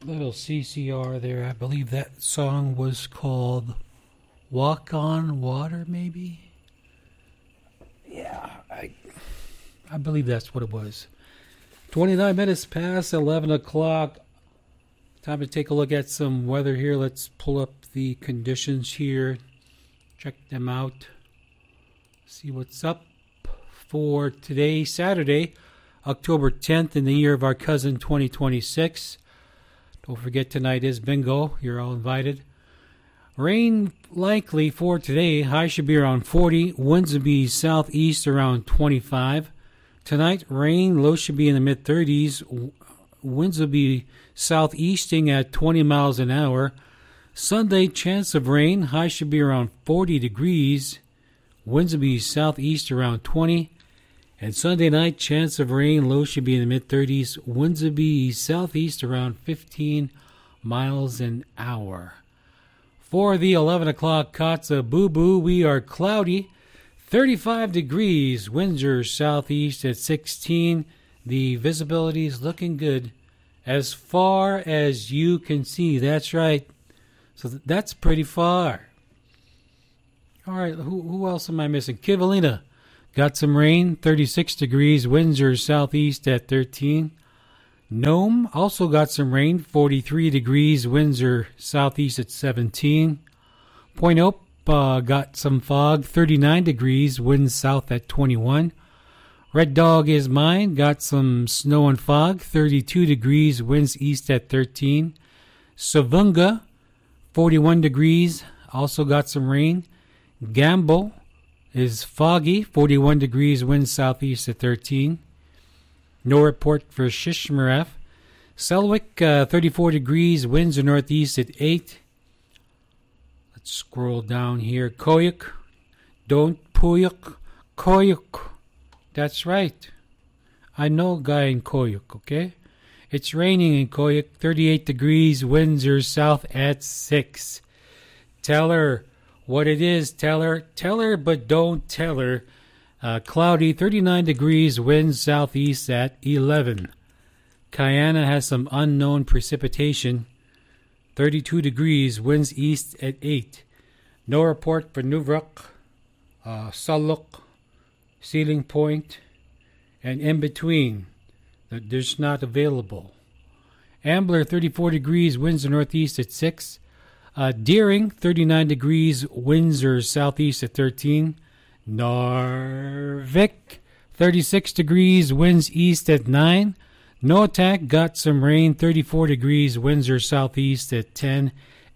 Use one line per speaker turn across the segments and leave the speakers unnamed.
Little CCR there. I believe that song was called Walk on Water, maybe? Yeah, I believe that's what it was. 29 minutes past 11 o'clock. Time to take a look at some weather here. Let's pull up the conditions here. Check them out. See what's up for today, Saturday, October 10th in the year of our cousin 2026. Don't forget tonight is bingo. You're all invited. Rain likely for today. High should be around 40. Winds will be southeast around 25. Tonight, rain. Low should be in the mid-30s. Winds will be southeasting at 20 miles an hour. Sunday, chance of rain. High should be around 40 degrees. Winds will be southeast around 20. And Sunday night, chance of rain. Low should be in the mid-30s. Winds will be southeast around 15 miles an hour. For the 11 o'clock Katsa Boo Boo, we are cloudy. 35 degrees. Winds are southeast at 16. The visibility is looking good as far as you can see. That's right. So that's pretty far. All right, who else am I missing? Kivalina got some rain, 36 degrees. Winds are southeast at 13. Nome also got some rain, 43 degrees. Winds are southeast at 17. Point Hope got some fog, 39 degrees. Winds south at 21. Red Dog is mine. Got some snow and fog, 32 degrees. Winds east at 13. Savunga, 41 degrees. Also got some rain. Gamble is foggy, 41 degrees. Winds southeast at 13. No report for Shishmaref. Selwick, 34 degrees. Winds are northeast at 8. Let's scroll down here. Koyuk. Don't Puyuk. Koyuk. That's right. I know a guy in Koyuk, okay? It's raining in Koyuk. 38 degrees. Winds are south at 6. Tell her what it is. Tell her, but don't tell her. Cloudy, 39 degrees, winds southeast at 11. Kayana has some unknown precipitation, 32 degrees, winds east at 8. No report for Nuvrak, Saluk, Ceiling Point, and in between. There's not available. Ambler, 34 degrees, winds are northeast at 6. Deering, 39 degrees, winds are southeast at 13. Narvik, 36 degrees, winds east at 9. Noatak got some rain, 34 degrees, winds are southeast at 10.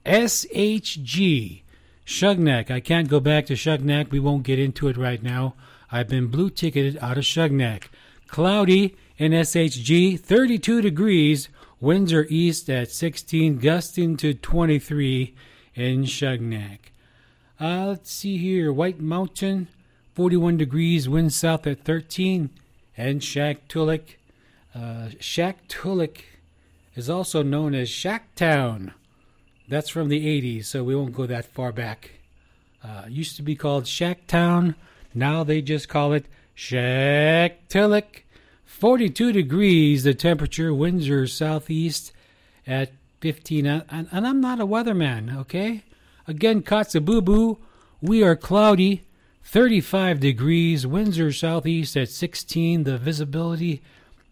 SHG, Shugnak. I can't go back to Shugnak. We won't get into it right now. I've been blue ticketed out of Shugnak. Cloudy in SHG, 32 degrees, winds are east at 16, gusting to 23 in Shugnak. Let's see here. White Mountain, 41 degrees, winds south at 13. And Shaktoolik. Shaktoolik is also known as Shacktown. That's from the 80s, so we won't go that far back. Used to be called Shacktown. Now they just call it Shaktoolik. 42 degrees, the temperature. Winds are southeast at 15. And I'm not a weatherman, okay? Again, Katsabubu, we are cloudy. 35 degrees, winds are southeast at 16. The visibility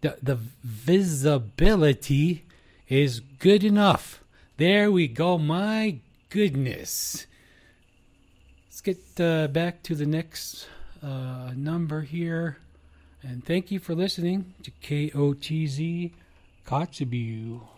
is good enough. There we go. My goodness. Let's get back to the next number here. And thank you for listening to KOTZ Kotzebue.